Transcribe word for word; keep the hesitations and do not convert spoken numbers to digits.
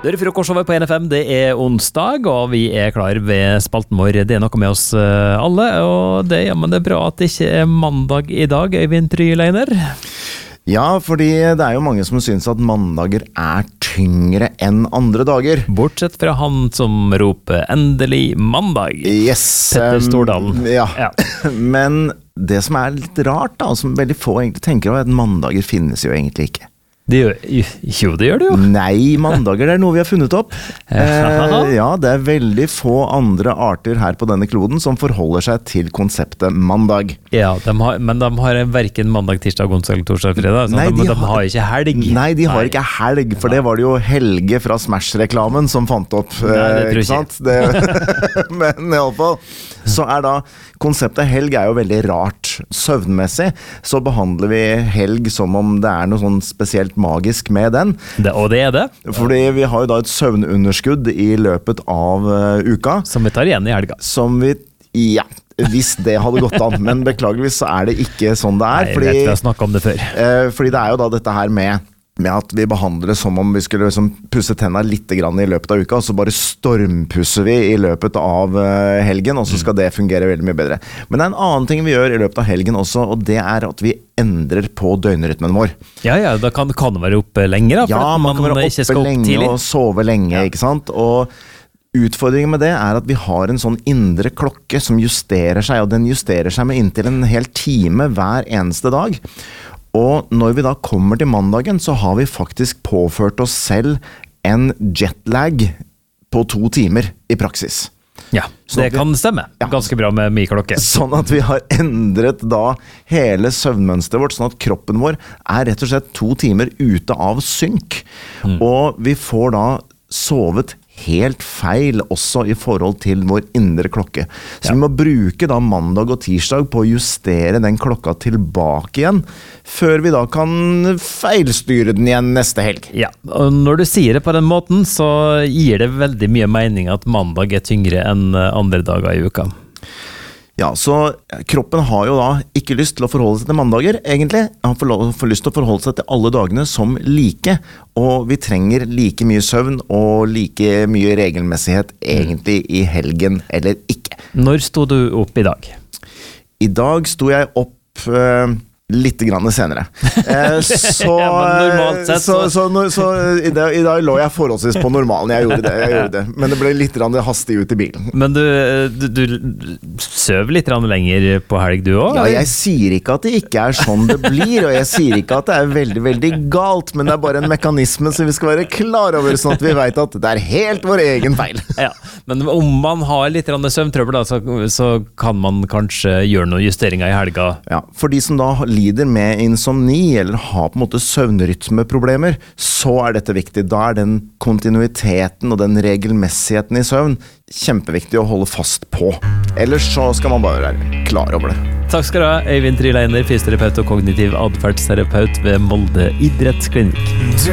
Det er frokostover på N F M, det er onsdag, og vi er klar ved spalten vår. Det er noe med oss alle, og det, ja, men det er bra at det ikke er mandag i dag, Øyvind Tryleiner. Ja, fordi det er jo mange som synes at mandager er tyngre enn andre dager. Bortsett fra han som roper endelig mandag. Yes. Petter Stordalen. Ja. Ja. Men det som er litt rart da, som veldig få egentlig tenker over, er at mandager finnes jo egentlig ikke. Det gjør, jo, det gjør det jo. Nei, mandager det er noe vi har funnet opp. Eh, ja, det er veldig få andre arter her på denne kloden som forholder seg til konseptet mandag. Ja, de har, men de har hverken mandag, tirsdag, onsdag, torsdag, fredag. Så Nei, de, de, de har, har ikke helg. Nei, de har Nei. ikke helg, for det var det jo Helge fra Smash-reklamen som fant opp. Nei, det tror ikke sant? Det, men i alle fall, så er da konseptet helg er jo veldig rart. Søvnmessig så behandler vi helg som om det er noe sånn spesielt magisk med den. Det, og det er det. Fordi vi har jo da et søvnunderskudd i løpet av uh, uka. Som vi tar igjen i helga. Som vi, ja, hvis det hadde gått an. Men beklageligvis så er det ikke sånn det er. Nei, fordi, jeg vet vi har snakket om det før. Uh, fordi det er jo da dette her med med at vi behandler det som om vi skulle liksom pusse tennene litt grann i løpet av uka, og så bare stormpusser vi i løpet av uh, helgen, og så skal det fungere veldig mye bedre. Men det er en annen ting vi gjør i løpet av helgen også, og det er at vi endrer på døgnrytmen vår. Ja, ja, da kan, kan det være oppe lenger, da, for Ja, at man kan være ikke oppe skal opp lenge tidlig. og sove lenge, Ja. ikke sant? Og utfordringen med det er at vi har en sånn indre klokke som justerer seg, og den justerer seg med inntil en hel time hver eneste dag. Og når vi da kommer til mandagen, så har vi faktisk påført oss selv en jetlag på to timer i praksis. Ja, Sånn det at vi- kan stemme. Ja. Ganske bra med min klokke. Sånn at vi har endret da hele søvnmønsteret vårt, sånn at kroppen vår er rett og slett to timer ute av synk. Og vi får da sovet helt feil også i forhold til vår indre klokke. Så Ja. vi må bruke da mandag og tirsdag på å justere den klokka tilbake igjen, før vi da kan feilstyre den igjen neste helg. Ja, og når du sier det på den måten, så gir det veldig mye mening at mandag er tyngre enn andre dager i uka. Ja, så kroppen har jo da ikke lyst til å forholde seg til mandager, egentlig. Han får, lov, får lyst til å forholde seg til alle dagene som like, og vi trenger like mye søvn og like mye regelmessighet egentlig i helgen eller ikke. Når sto du opp i dag? I dag sto jeg opp eh, litt grann senere. Eh, så, Ja, men normalt sett så, så- så, så, så i, dag, i dag lå jeg forholdsvis på normalen. Jeg gjorde det, jeg gjorde det. Men det ble litt grann hastig ut i bilen. Men du, du, du søv litt grann lenger på helg du også? Ja, jeg sier ikke at det ikke er sånn det blir, og jeg sier ikke at det er veldig, veldig galt, men det er bare en mekanisme som vi skal være klar over, sånn at vi vet at det er helt vår egen feil. Ja, men om man har litt grann søvntrøbbel, da, så, så kan man kanskje gjøre noen justeringer i helga. Ja, for de som da lider med insomni, eller har på en måte søvnrytmeproblemer, så er dette viktig. Da er den kontinuiteten og den regelmessigheten i søvn kjempeviktig å holde fast på. Ellers så skal man bare være klar over det. Takk skal du ha, Øyvind Tryleiner, fysioterapeut og kognitiv adferdsterapeut ved Molde idrettsklinikk.